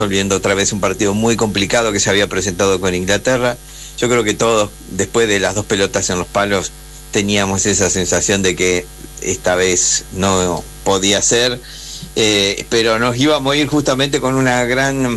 resolviendo otra vez un partido muy complicado que se había presentado con Inglaterra. Yo creo que todos, después de las dos pelotas en los palos, teníamos esa sensación de que esta vez no podía ser, pero nos íbamos a ir justamente con una gran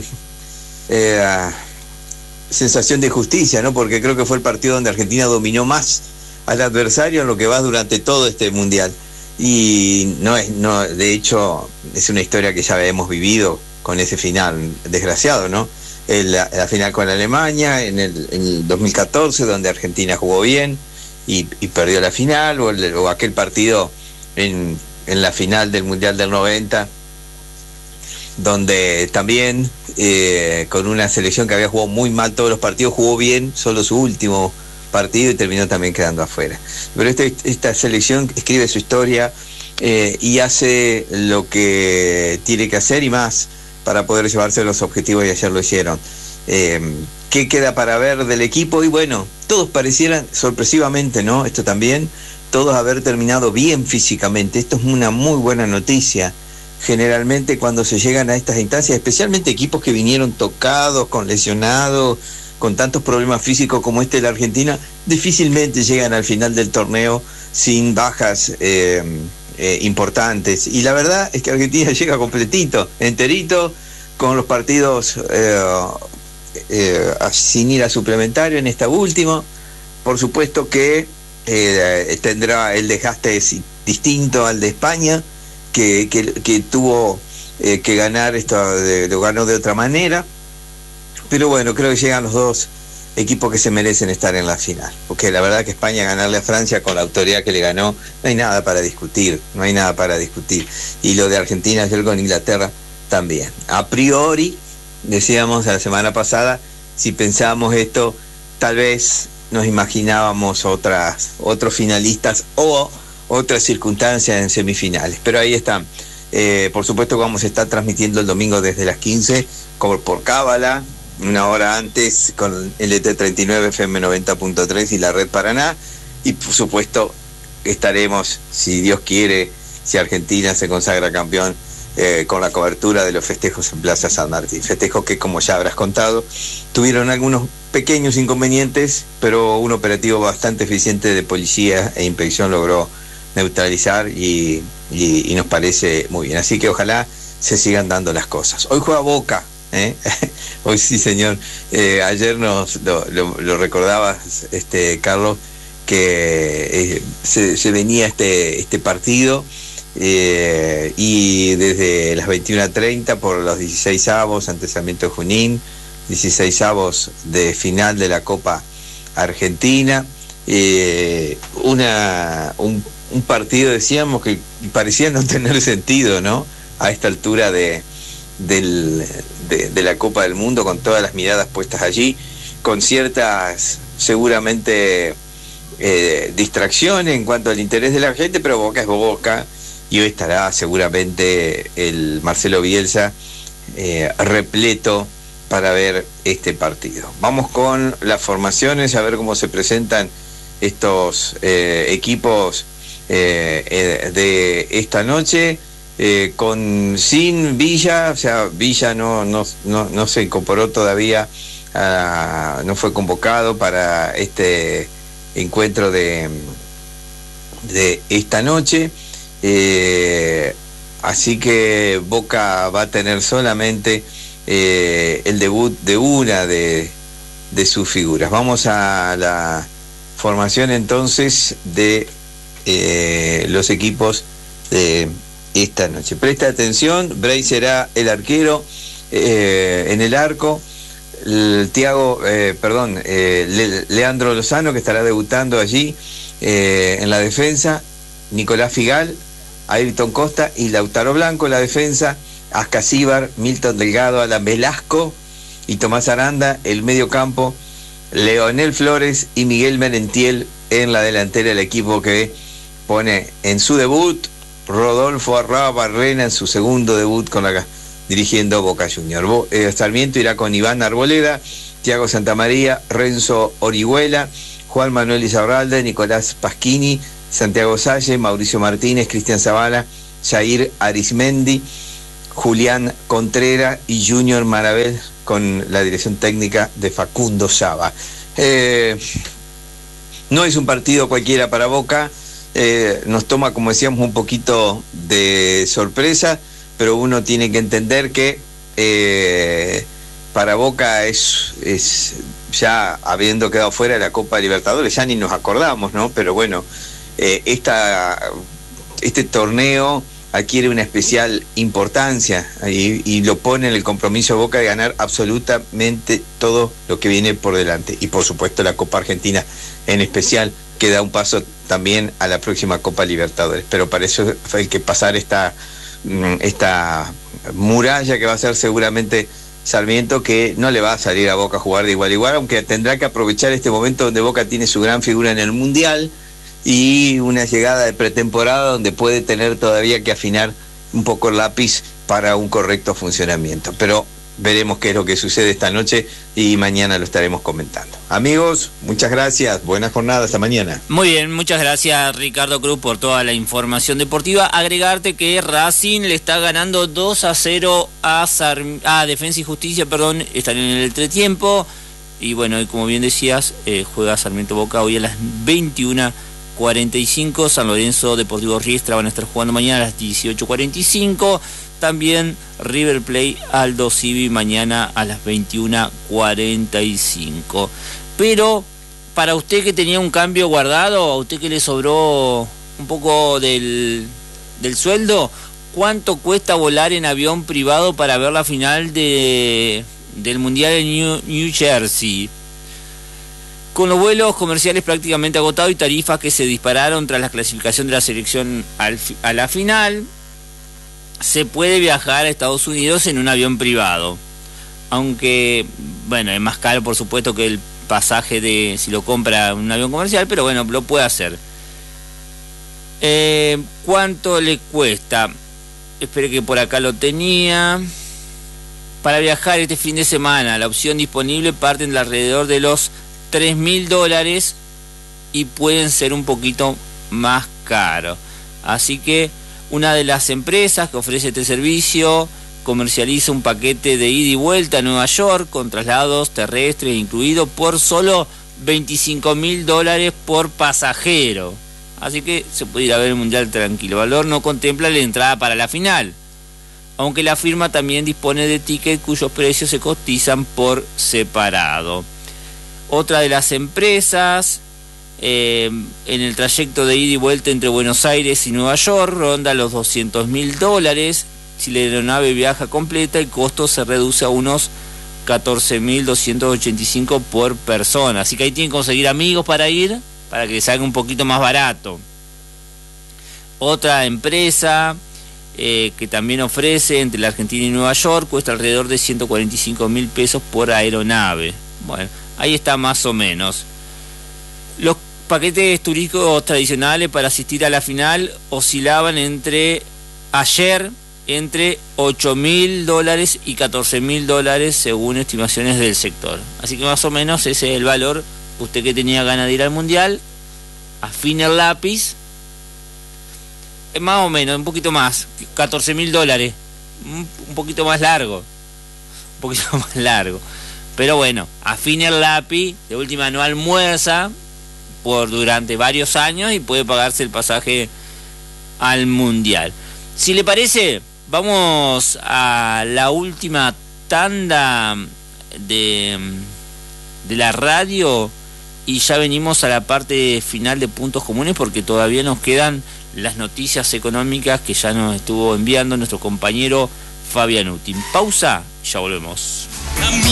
sensación de justicia, ¿no? Porque creo que fue el partido donde Argentina dominó más al adversario en lo que va durante todo este mundial. Y de hecho, es una historia que ya hemos vivido con ese final desgraciado, ¿no? La final con Alemania en el 2014, donde Argentina jugó bien y perdió la final, o aquel partido en la final del Mundial del 90, donde también con una selección que había jugado muy mal todos los partidos, jugó bien solo su último partido y terminó también quedando afuera. Pero esta selección escribe su historia y hace lo que tiene que hacer y más para poder llevarse los objetivos, y ayer lo hicieron. ¿Qué queda para ver del equipo? Y bueno, todos parecieran, sorpresivamente, ¿no? Esto también, todos haber terminado bien físicamente. Esto es una muy buena noticia. Generalmente cuando se llegan a estas instancias, especialmente equipos que vinieron tocados, con lesionados, con tantos problemas físicos como este de la Argentina, difícilmente llegan al final del torneo sin bajas importantes. Y la verdad es que Argentina llega completito, enterito, con los partidos sin ir a suplementario en esta última. Por supuesto que tendrá el desgaste distinto al de España, que tuvo que ganar esto, lo ganó de otra manera. Pero bueno, creo que llegan los dos equipos que se merecen estar en la final, porque la verdad que España ganarle a Francia con la autoridad que le ganó, no hay nada para discutir, y lo de Argentina ayer con Inglaterra también. A priori, decíamos la semana pasada, si pensábamos esto, tal vez nos imaginábamos otros finalistas o otras circunstancias en semifinales, pero ahí están. Por supuesto que vamos a estar transmitiendo el domingo desde las 15 por Cábala, una hora antes, con LT39 FM 90.3 y la Red Paraná, y por supuesto estaremos, si Dios quiere, si Argentina se consagra campeón, con la cobertura de los festejos en Plaza San Martín. Festejos que, como ya habrás contado, tuvieron algunos pequeños inconvenientes, pero un operativo bastante eficiente de policía e inspección logró neutralizar y nos parece muy bien. Así que ojalá se sigan dando las cosas. Hoy juega Boca, hoy sí, señor. Ayer nos lo recordabas, Carlos, que se venía este partido, y desde las 21:30 por los 16avos ante Sarmiento de Junín, 16avos de final de la Copa Argentina, un partido, decíamos, que parecía no tener sentido, ¿no? A esta altura de la Copa del Mundo, con todas las miradas puestas allí, con ciertas, seguramente, distracciones en cuanto al interés de la gente, pero Boca es Boca, y hoy estará seguramente el Marcelo Bielsa repleto para ver este partido. Vamos con las formaciones, a ver cómo se presentan estos equipos de esta noche, sin Villa. O sea, Villa no se incorporó todavía, no fue convocado para este encuentro de esta noche, así que Boca va a tener solamente el debut de una de sus figuras. Vamos a la formación entonces de los equipos de esta noche. Presta atención: Bray será el arquero, en el arco Leandro Lozano, que estará debutando allí, en la defensa Nicolás Figal, Ayrton Costa y Lautaro Blanco. En la defensa Ascasíbar, Milton Delgado, Alan Velasco y Tomás Aranda. El medio campo Leonel Flores y Miguel Merentiel. En la delantera, el equipo que pone en su debut Rodolfo Arraba Barrena, en su segundo debut dirigiendo Boca Junior. Sarmiento irá con Iván Arboleda, Thiago Santamaría, Renzo Orihuela, Juan Manuel Izarralde, Nicolás Pasquini, Santiago Salle, Mauricio Martínez, Cristian Zavala, Jair Arismendi, Julián Contreras y Junior Marabel, con la dirección técnica de Facundo Saba. No es un partido cualquiera para Boca, nos toma, como decíamos, un poquito de sorpresa, pero uno tiene que entender que para Boca es ya habiendo quedado fuera de la Copa Libertadores, ya ni nos acordamos, ¿no? Pero bueno, este torneo adquiere una especial importancia y lo pone en el compromiso de Boca de ganar absolutamente todo lo que viene por delante. Y por supuesto la Copa Argentina en especial, que da un paso también a la próxima Copa Libertadores. Pero para eso hay que pasar esta muralla que va a ser seguramente Sarmiento, que no le va a salir a Boca a jugar de igual a igual, aunque tendrá que aprovechar este momento donde Boca tiene su gran figura en el Mundial y una llegada de pretemporada donde puede tener todavía que afinar un poco el lápiz para un correcto funcionamiento. Pero veremos qué es lo que sucede esta noche y mañana lo estaremos comentando. Amigos, muchas gracias, buena jornada, hasta mañana. Muy bien, muchas gracias Ricardo Cruz por toda la información deportiva. Agregarte que Racing le está ganando 2-0 a Defensa y Justicia, están en el entretiempo. Y bueno, como bien decías, juega Sarmiento Boca hoy a las 21:45, San Lorenzo Deportivo Riestra van a estar jugando mañana a las 18:45, también River Plate Aldo Civi mañana a las 21:45. Pero para usted que tenía un cambio guardado, a usted que le sobró un poco del sueldo, ¿cuánto cuesta volar en avión privado para ver la final del Mundial en New Jersey? Con los vuelos comerciales prácticamente agotados y tarifas que se dispararon tras la clasificación de la selección a la final, se puede viajar a Estados Unidos en un avión privado. Aunque, bueno, es más caro por supuesto que el pasaje si lo compra en un avión comercial, pero bueno, lo puede hacer. ¿Cuánto le cuesta? Espere que por acá lo tenía. Para viajar este fin de semana, la opción disponible parten de alrededor de los $3.000 y pueden ser un poquito más caros. Así que una de las empresas que ofrece este servicio comercializa un paquete de ida y vuelta a Nueva York con traslados terrestres incluidos por solo $25.000 por pasajero. Así que se puede ir a ver el Mundial tranquilo. El valor no contempla la entrada para la final, aunque la firma también dispone de tickets cuyos precios se cotizan por separado. Otra de las empresas, en el trayecto de ida y vuelta entre Buenos Aires y Nueva York, ronda los $200.000. Si la aeronave viaja completa, el costo se reduce a unos $14.285 por persona. Así que ahí tienen que conseguir amigos para ir, para que les salga un poquito más barato. Otra empresa que también ofrece entre la Argentina y Nueva York cuesta alrededor de $145.000 por aeronave. Bueno, ahí está más o menos. Los paquetes turísticos tradicionales para asistir a la final oscilaban ayer entre $8.000 y $14.000 según estimaciones del sector. Así que más o menos ese es el valor. Usted que tenía ganas de ir al Mundial, afine el lápiz. Más o menos, un poquito más, $14.000, un poquito más largo, pero bueno, afine el lápiz, de última no almuerza durante varios años y puede pagarse el pasaje al Mundial. Si le parece, vamos a la última tanda de la radio y ya venimos a la parte final de Puntos Comunes, porque todavía nos quedan las noticias económicas que ya nos estuvo enviando nuestro compañero Fabián Utin. Pausa, ya volvemos.